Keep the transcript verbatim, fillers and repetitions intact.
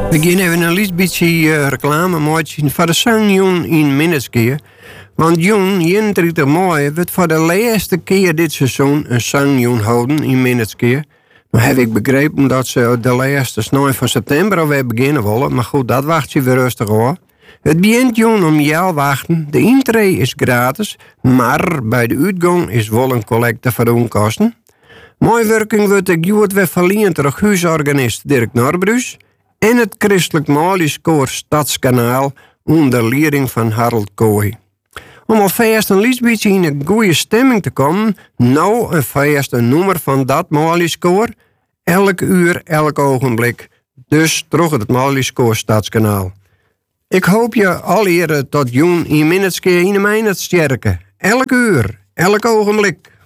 We gaan even een licht beetje uh, reclame maken voor de zangjoen in Minneskeer. Want Joen, eenentwintig mei, wordt voor de laatste keer dit seizoen een zangjoen houden in Minneskeer. Nou heb ik begrepen dat ze de laatste snij van september alweer beginnen willen. Maar goed, dat wacht je weer rustig hoor. Het begint Joen om jou wachten. De intree is gratis, maar bij de uitgang is wel een collecte voor de onkosten. Mooi werking wordt ik Joet weer verliezen door huisorganist Dirk Norbruis en het Christelijk Maliskoor Stadskanaal onder leiding van Harold Kooi. Om alvast een liedje in een goede stemming te komen, nou een vast een nummer van dat Maliskoor, elk uur, elk ogenblik. Dus terug het Maliskoor Stadskanaal. Ik hoop je al eerder tot Joen in Minneskeer in de mijn het sterken. Elk uur, elk ogenblik.